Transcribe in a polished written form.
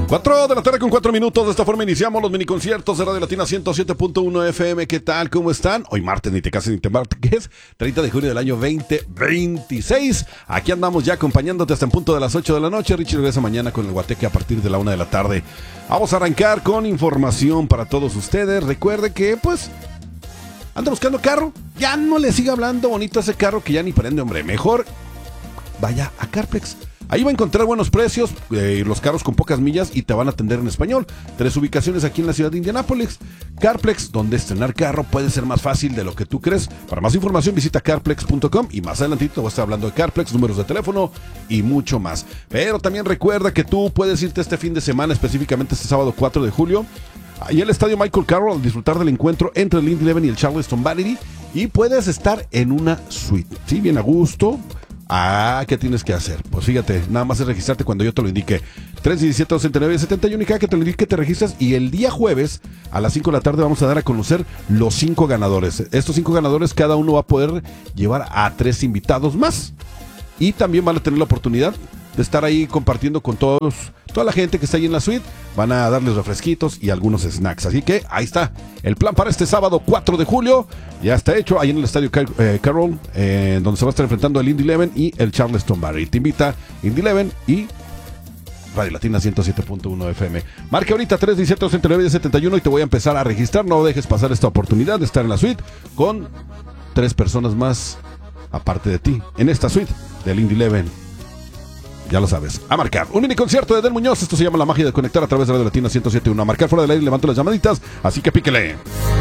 4 de la tarde con 4 minutos. De esta forma iniciamos los miniconciertos de Radio Latina 107.1 FM. ¿Qué tal? ¿Cómo están? Hoy martes, ni te cases ni te embarques, 30 de junio del año 2026. Aquí andamos ya acompañándote hasta en punto de las 8 de la noche. Richie regresa mañana con el Guateque a partir de la 1 de la tarde. Vamos a arrancar con información para todos ustedes. Recuerde que, pues, anda buscando carro. Ya no le siga hablando bonito a ese carro que ya ni prende, hombre. Mejor vaya a Carplex. Ahí va a encontrar buenos precios, los carros con pocas millas y te van a atender en español. 3 ubicaciones aquí en la ciudad de Indianápolis. Carplex, donde estrenar carro puede ser más fácil de lo que tú crees. Para más información visita carplex.com y más adelantito voy a estar hablando de Carplex, números de teléfono y mucho más. Pero también recuerda que tú puedes irte este fin de semana, específicamente este sábado 4 de julio, ahí al estadio Michael Carroll a disfrutar del encuentro entre el Indy 11 y el Charleston Vanity y puedes estar en una suite, ¿sí? Bien a gusto. ¿Qué tienes que hacer? Pues fíjate, nada más es registrarte cuando yo te lo indique. 317-269-71 y cada que te lo indique te registras y el día jueves a las 5 de la tarde vamos a dar a conocer los 5 ganadores. Estos 5 ganadores, cada uno va a poder llevar a 3 invitados más y también van a tener la oportunidad de estar ahí compartiendo con toda la gente que está ahí en la suite. Van a darles refresquitos y algunos snacks. Así que ahí está el plan para este sábado 4 de julio. Ya está hecho ahí en el estadio Carroll, donde se va a estar enfrentando el Indy 11 y el Charleston Vanity. Te invita Indy 11 y Radio Latina 107.1 FM. Marque ahorita 317-269-71 y te voy a empezar a registrar. No dejes pasar esta oportunidad de estar en la suite con 3 personas más aparte de ti en esta suite del Indy 11. Ya lo sabes, a marcar. Un mini concierto de Del Muñoz. Esto se llama La Magia de Conectar a través de Radio Latina 107.1. A marcar fuera del aire, levanto las llamaditas. Así que píquele.